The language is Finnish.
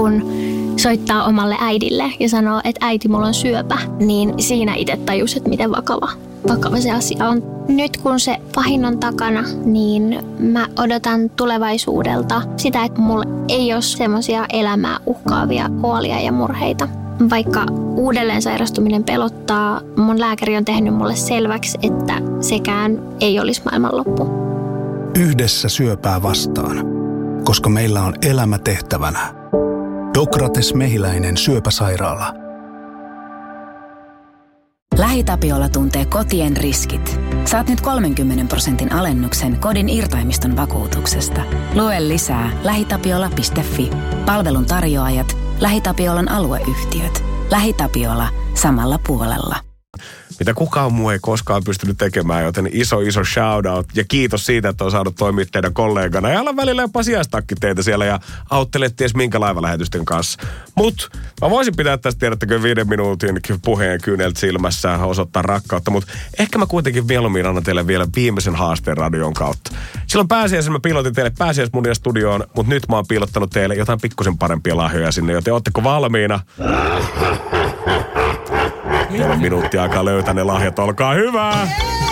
kun soittaa omalle äidille ja sanoo, että äiti, mulla on syöpä, niin siinä itse tajus, että miten vakava se asia on. Nyt kun se pahin on takana, niin mä odotan tulevaisuudelta sitä, että mulla ei ole semmoisia elämää uhkaavia huolia ja murheita. Vaikka uudelleen sairastuminen pelottaa, mun lääkäri on tehnyt mulle selväksi, että sekään ei olisi maailmanloppu. Yhdessä syöpää vastaan, koska meillä on elämä tehtävänä. Dokrates Mehiläinen syöpäsairaala. LähiTapiola tuntee kotien riskit. Saat nyt 30% alennuksen kodin irtaimiston vakuutuksesta. Lue lisää lähitapiola.fi. Palvelun tarjoajat, LähiTapiolan alueyhtiöt. LähiTapiola samalla puolella. Mitä kukaan muu ei koskaan pystynyt tekemään, joten iso shoutout ja kiitos siitä, että on saanut toimia teidän kollegana. Ja alan välillä jopa sijaistakki teitä siellä ja auttelet ties minkä laivalähetysten kanssa. Mut mä voisin pitää tästä, tiedättekö, 5 minuutin puheen kyyneltä silmässä, osoittaa rakkautta, mutta ehkä mä kuitenkin mieluummin annan teille vielä viimeisen haasteen radion kautta. Silloin pääsiäisen mä piilotin teille pääsiäismunia studioon, mutta nyt mä oon piilottanut teille jotain pikkusen parempia lahjoja sinne, joten ootteko valmiina? 4 minuuttia aikaa löytää ne lahjat, olkaa hyvä!